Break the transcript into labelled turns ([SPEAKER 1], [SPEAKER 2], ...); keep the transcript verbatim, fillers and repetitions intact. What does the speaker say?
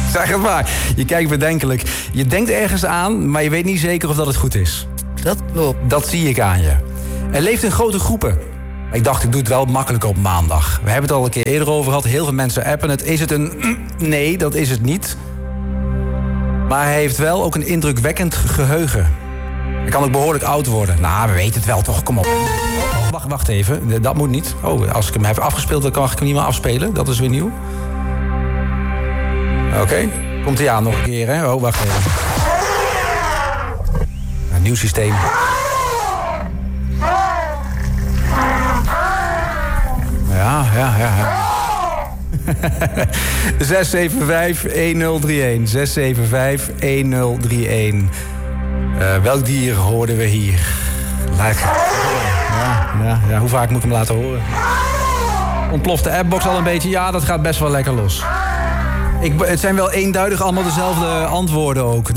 [SPEAKER 1] Zeg het maar. Je kijkt bedenkelijk. Je denkt ergens aan, maar je weet niet zeker of dat het goed is.
[SPEAKER 2] Dat klopt.
[SPEAKER 1] Dat zie ik aan je. Er leeft in grote groepen. Ik dacht, ik doe het wel makkelijk op maandag. We hebben het al een keer eerder over gehad. Heel veel mensen appen het. Is het een... Nee, dat is het niet. Maar hij heeft wel ook een indrukwekkend geheugen. Hij kan ook behoorlijk oud worden. Nou, we weten het wel toch, kom op. Oh, wacht, wacht even, dat moet niet. Oh, als ik hem heb afgespeeld, dan kan ik hem niet meer afspelen. Dat is weer nieuw. Oké, okay. Komt hij aan nog een keer, hè? Oh, wacht even. Een nieuw systeem. Ja, ja, ja, ja. zes zeven vijf een nul drie een. zes zeven vijf een nul drie een. Uh, welk dier hoorden we hier? Lekker. Ja, ja, ja, hoe vaak moet ik hem laten horen? Ontploft de appbox al een beetje? Ja, dat gaat best wel lekker los. Ik, het zijn wel eenduidig allemaal dezelfde antwoorden ook.